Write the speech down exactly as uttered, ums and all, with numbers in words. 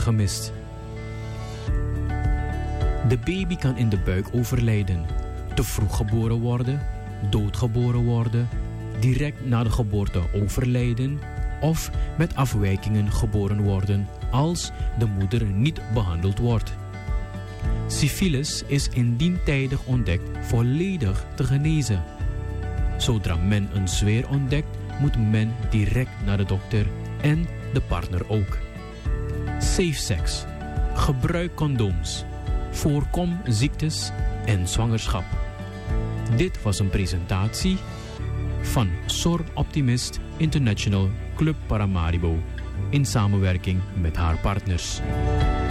gemist. De baby kan in de buik overlijden, te vroeg geboren worden, doodgeboren worden, direct na de geboorte overlijden of met afwijkingen geboren worden als de moeder niet behandeld wordt. Syfilis is indien tijdig ontdekt volledig te genezen. Zodra men een zweer ontdekt, moet men direct naar de dokter en de partner ook. Safe sex. Gebruik condooms. Voorkom ziektes en zwangerschap. Dit was een presentatie van S O R Optimist International Club Paramaribo in samenwerking met haar partners.